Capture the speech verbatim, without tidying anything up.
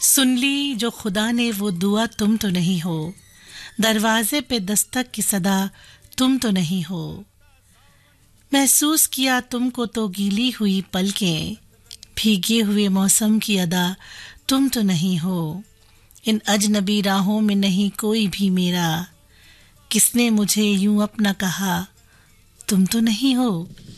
सुन ली जो खुदा ने वो दुआ तुम तो नहीं हो, दरवाजे पे दस्तक की सदा तुम तो नहीं हो। महसूस किया तुमको तो गीली हुई पलकें, भीगे हुए मौसम की अदा तुम तो नहीं हो। इन अजनबी राहों में नहीं कोई भी मेरा, किसने मुझे यूं अपना कहा तुम तो नहीं हो।